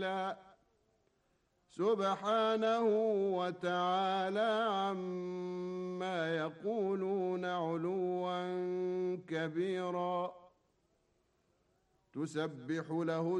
قليلا سبحانه وتعالى عما يقولون علوا كبيرا تسبح له